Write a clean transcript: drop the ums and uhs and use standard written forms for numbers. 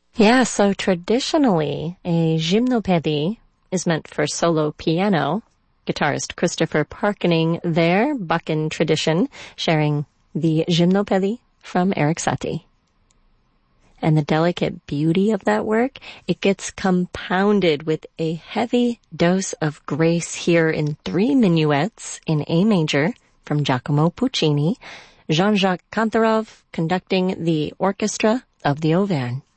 Yeah, so traditionally, a gymnopédie is meant for solo piano. Guitarist Christopher Parkening there, Buchan tradition, sharing the gymnopédie from Erik Satie. And the delicate beauty of that work, it gets compounded with a heavy dose of grace here in 3 minuets in A major from Giacomo Puccini, Jean-Jacques Kantarov conducting the orchestra of the Auvergne.